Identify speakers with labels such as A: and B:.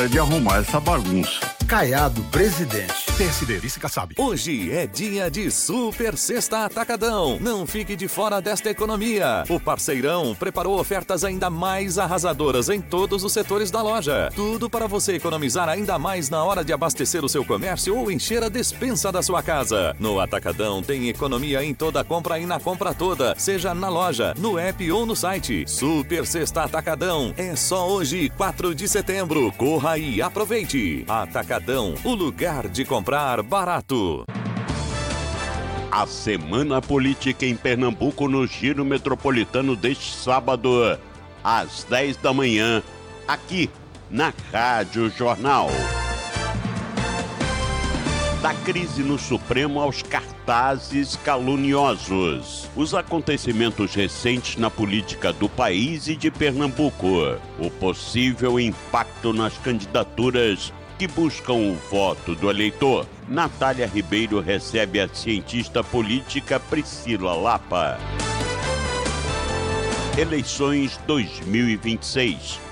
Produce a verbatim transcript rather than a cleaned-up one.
A: de arrumar essa bagunça.
B: Caiado, presidente.
C: P S D, vice Kassab.
D: Hoje é dia de Super Sexta Atacadão. Não fique de fora desta economia. O Parceirão preparou ofertas ainda mais arrasadoras em todos os setores da loja. Tudo para você economizar ainda mais na hora de abastecer o seu comércio ou encher a despensa da sua casa. No Atacadão tem economia em toda compra e na compra toda, seja na loja, no app ou no site. Super Sexta Atacadão é só hoje, quatro de setembro. Corra e aproveite. Atacadão, o lugar de comprar barato.
E: A Semana Política em Pernambuco no Giro Metropolitano deste sábado, às dez da manhã, aqui na Rádio Jornal. Da crise no Supremo aos cartazes caluniosos. Os acontecimentos recentes na política do país e de Pernambuco. O possível impacto nas candidaturas que buscam o voto do eleitor. Natália Ribeiro recebe a cientista política Priscila Lapa. Eleições dois mil e vinte e seis.